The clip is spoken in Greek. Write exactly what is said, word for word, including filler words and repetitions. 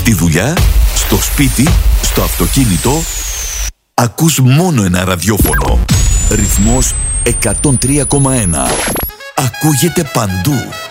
Στη δουλειά, στο σπίτι, στο αυτοκίνητο, ακούς μόνο ένα ραδιόφωνο. Ρυθμός εκατόν τρία κόμμα ένα. Ακούγεται παντού.